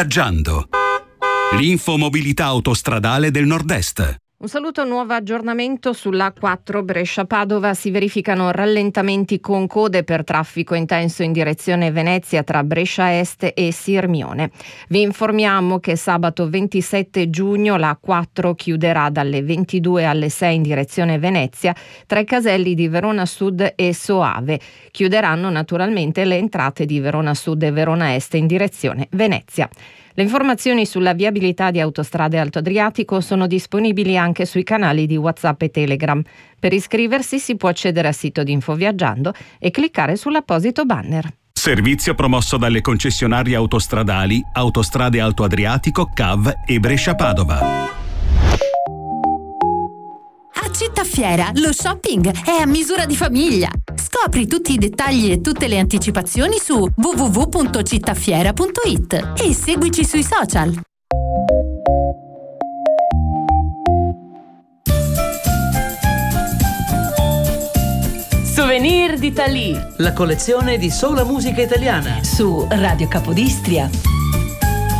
Infoviaggiando. L'infomobilità autostradale del Nord-Est. Un saluto, nuovo aggiornamento sulla A4 Brescia-Padova. Si verificano rallentamenti con code per traffico intenso in direzione Venezia tra Brescia Est e Sirmione. Vi informiamo che sabato 27 giugno la A4 chiuderà dalle 22 alle 6 in direzione Venezia tra i caselli di Verona Sud e Soave. Chiuderanno naturalmente le entrate di Verona Sud e Verona Est in direzione Venezia. Le informazioni sulla viabilità di Autostrade Alto Adriatico sono disponibili anche sui canali di WhatsApp e Telegram. Per iscriversi si può accedere al sito di Infoviaggiando e cliccare sull'apposito banner. Servizio promosso dalle concessionarie autostradali Autostrade Alto Adriatico, CAV e Brescia-Padova. A Cittafiera lo shopping è a misura di famiglia. Scopri tutti i dettagli e tutte le anticipazioni su www.cittafiera.it e seguici sui social. Souvenir d'Italie, la collezione di sola musica italiana su Radio Capodistria.